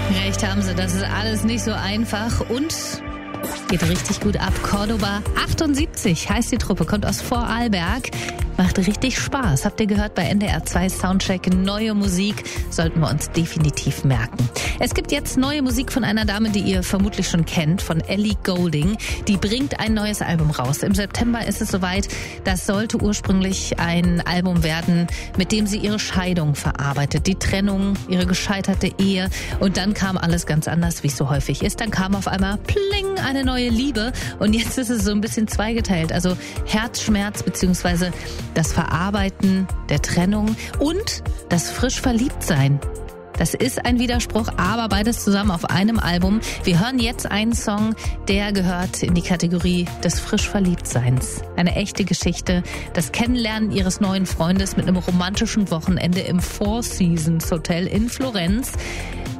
Recht haben sie, das ist alles nicht so einfach und geht richtig gut ab. Cordoba 78 heißt die Truppe, kommt aus Vorarlberg. Macht richtig Spaß. Habt ihr gehört bei NDR 2 Soundcheck? Neue Musik sollten wir uns definitiv merken. Es gibt jetzt neue Musik von einer Dame, die ihr vermutlich schon kennt, von Ellie Goulding. Die bringt ein neues Album raus. Im September ist es soweit. Das sollte ursprünglich ein Album werden, mit dem sie ihre Scheidung verarbeitet. Die Trennung, ihre gescheiterte Ehe. Und dann kam alles ganz anders, wie es so häufig ist. Dann kam auf einmal pling, eine neue Liebe. Und jetzt ist es so ein bisschen zweigeteilt. Also Herzschmerz bzw. das Verarbeiten der Trennung und das frisch Verliebtsein. Das ist ein Widerspruch, aber beides zusammen auf einem Album. Wir hören jetzt einen Song, der gehört in die Kategorie des frisch Verliebtseins. Eine echte Geschichte, das Kennenlernen ihres neuen Freundes mit einem romantischen Wochenende im Four Seasons Hotel in Florenz.